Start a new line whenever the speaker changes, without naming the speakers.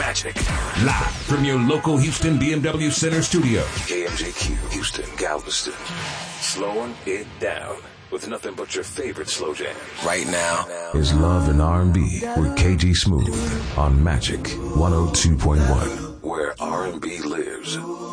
Magic. Live from your local Houston BMW Center studio.
KMJQ, Houston, Galveston. Slowing it down with nothing but your favorite slow jams.
Right now is Love and R&B with KG Smooth on Magic 102.1.
Where R&B lives.